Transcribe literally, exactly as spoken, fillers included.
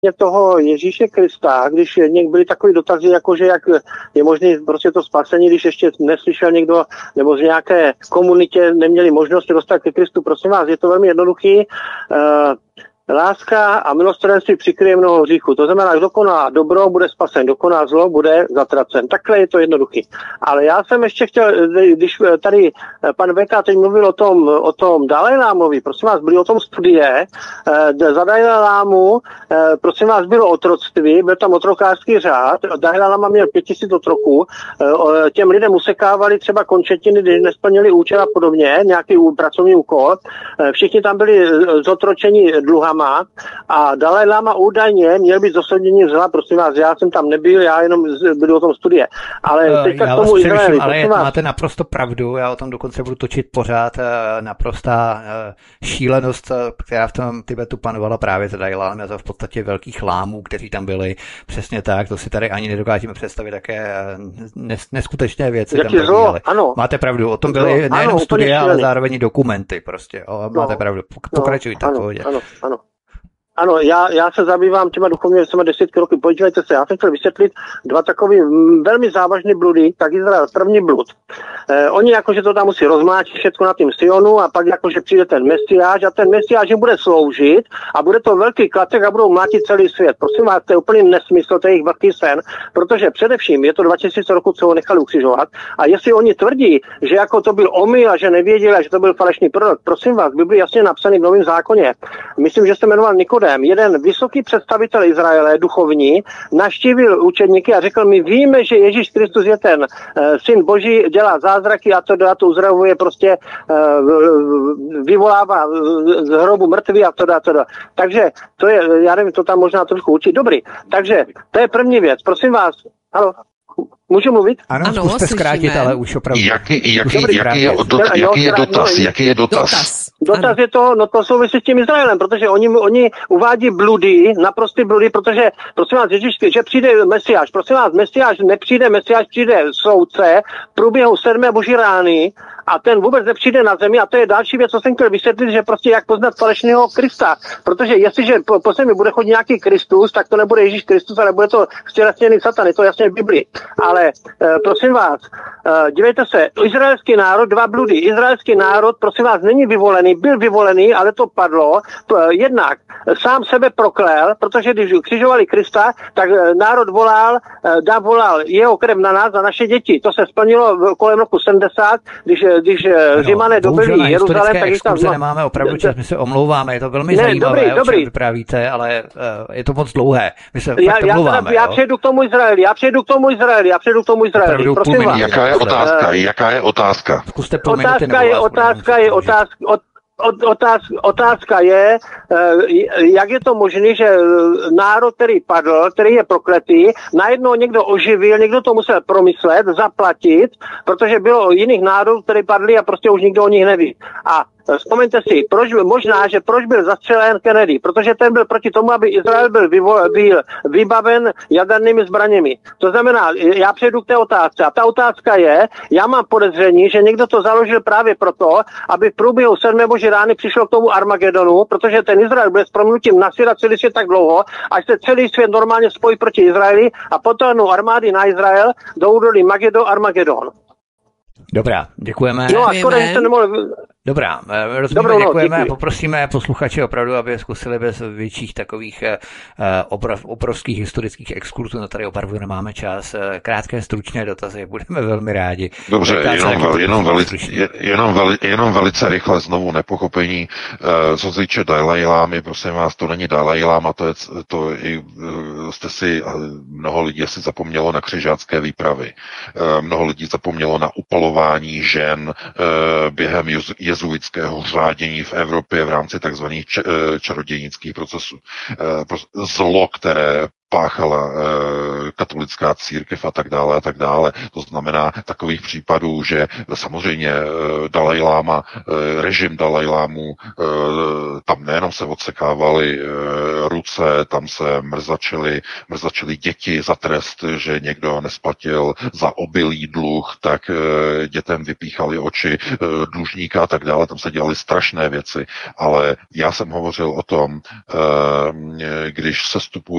toho Ježíše Krista, když byly takové dotazy, jako že jak je možné prostě to spasení, když ještě neslyšel někdo, nebo z nějaké komunitě neměli možnost dostat ke Kristu, prosím vás, je to velmi jednoduchý. Uh, Láska a milosrdenství přikryje mnoho hříchů. To znamená, kdo koná dobro, bude spasen, kdo koná zlo, bude zatracen. Takhle je to jednoduchý. Ale já jsem ještě chtěl, když tady pan Veka teď mluvil o tom, o tom Dalajlámovi, prosím vás, byly o tom studie, za Dalajlámu, prosím vás, bylo otroctví, byl tam otrokářský řád, Dalajláma měl pět tisíc otroků, těm lidem usekávali třeba končetiny, když nesplnili účel a podobně, nějaký pracovní úkol, všichni tam byli zotročeni dluhama, a Dalajláma údajně měl být zosodění zla, prosím vás, já jsem tam nebyl, já jenom byl o tom studie. Ale teďka já k tomu Izraeli, ale vás. Máte naprosto pravdu, já o tom dokonce budu točit pořád, naprostá šílenost, která v tom Tibetu panovala právě za Dalajlámy a za v podstatě velkých lámů, kteří tam byli, přesně tak, to si tady ani nedokážeme představit, také neskutečné věci Jaký tam zlo, ano. Máte pravdu, o tom byly nejenom studie, ale zároveň dokumenty prostě, o, no, máte pravdu, pokračujte. No, ano, ano, ano. Ano, já, já se zabývám těma duchovními věcmi desítky roky. Podívejte se, já jsem chtěl vysvětlit dva takové velmi závažné bludy. Tak Izrael, první blud. Eh, oni jakože to tam musí rozmláčit všechno na tým Sionu a pak jakože přijde ten Mesiáš a ten Mesiáš jim bude sloužit a bude to velký klacek a budou mlátit celý svět. Prosím vás, to je úplný nesmysl, to je jejich velký sen, protože především je to dva tisíce roku, co ho nechali ukřižovat a jestli oni tvrdí, že jako to byl omyl a že nevěděli a že to byl falešný prorok, prosím vás, by byly jasně napsaný v Novém zákoně. Myslím, že se jmenoval Nikodém. Jeden vysoký představitel Izraele, duchovní, navštívil učedníky a řekl, my víme, že Ježíš Kristus je ten uh, syn Boží, dělá zázraky a to, a to uzdravuje, prostě uh, vyvolává z hrobu mrtvý a to, a to. Takže to je, já nevím, to tam možná trošku učit. Dobrý, takže to je první věc. Prosím vás, halo. Můžu mluvit? Ano, ano zkuste zkrátit, ale už opravdu. Jaký, jaký, Dobrý, jaký, je, do, jaký je dotaz? Jaký je dotaz? Dotaz, dotaz je to, no to souvisí s tím Izraelem, protože oni, oni uvádí bludy, naprostý bludy, protože, prosím vás, Ježíš, že přijde Mesiáš, prosím vás, Mesiáš nepřijde, Mesiáš přijde soudce v průběhu sedmé boží rány a ten vůbec nepřijde na zemi a to je další věc, co jsem chtěl vysvětlit, že prostě jak poznat falešného Krista, protože jestliže po, po zemi bude chodit nějaký Kristus, tak to nebude Ježíš Kristus, ale bude to stělesněný Satan, je to jasně v Biblii. Ale e, prosím vás, e, dívejte se, izraelský národ, dva bludy, izraelský národ, prosím vás, není vyvolený, byl vyvolený, ale to padlo, p, jednak sám sebe proklel, protože když křižovali Krista, tak e, národ volal, e, dá volal jeho krev na nás, za naše děti. To se splnilo kolem roku sedmdesát, když, když ano, Římané dobili Jeruzalém, tak jich tam... No, nemáme opravdu čas, my se omlouváme, je to velmi ne, zajímavé, dobrý, o čem dobrý. vyprávíte, ale uh, je to moc dlouhé. My se já, fakt omlouváme. Já, já přejdu k tomu Izraeli, já přejdu k tomu Izraeli, já přejdu k tomu Izraeli. Prosím vás. Jaká je otázka? Jaká je otázka? Zkuste otázka je, otázka je, otázka, otázka, otázka je, jak je to možné, že národ, který padl, který je prokletý, najednou někdo oživil, někdo to musel promyslet, zaplatit, protože bylo jiných národů, které padly a prostě už nikdo o nich neví. A vzpomeňte si, proč, možná, že proč byl zastřelen Kennedy, protože ten byl proti tomu, aby Izrael byl, vyvo, byl vybaven jadernými zbraněmi. To znamená, já přejdu k té otázce a ta otázka je, já mám podezření, že někdo to založil právě proto, aby v průběhu sedmé boží rány přišlo k tomu Armagedonu, protože ten Izrael bude s prominutím nasírat celý svět tak dlouho, až se celý svět normálně spojí proti Izraeli a potom armády na Izrael do údolí Magedo Armagedon. Dobrá, děkujeme. No a skoro, že jste nemohli... Dobrá, rozumíme, děkujeme a poprosíme posluchače opravdu, aby zkusili bez větších takových uh, obrov, obrovských historických exkurzů, na tady opravdu nemáme čas. Krátké, stručné dotazy, budeme velmi rádi. Dobře, jenom, vel, jenom, velice, jenom, veli, jenom velice rychle znovu nepochopení. Uh, co se týče Dalajlámy, prosím vás, to není Dalajláma, to je, to i, uh, jste si, uh, mnoho lidí asi zapomnělo na křižácké výpravy. Uh, mnoho lidí zapomnělo na upalování žen uh, během jezuitského řádění v Evropě v rámci takzvaných čarodějnických procesů. Zlo, které páchala e, katolická církev a tak dále a tak dále. To znamená takových případů, že samozřejmě e, Dalajláma, e, režim Dalajlámu, e, tam nejenom se odsekávaly e, ruce, tam se mrzačily, mrzačily děti za trest, že někdo nesplatil za obilý dluh, tak e, dětem vypíchali oči e, dlužníka a tak dále, tam se dělaly strašné věci. Ale já jsem hovořil o tom, e, když se